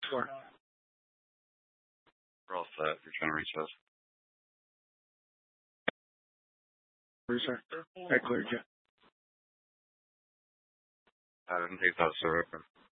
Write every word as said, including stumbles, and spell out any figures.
Sure. We're all set. You're trying to reach us. Sir. I cleared you. I didn't think that was the river.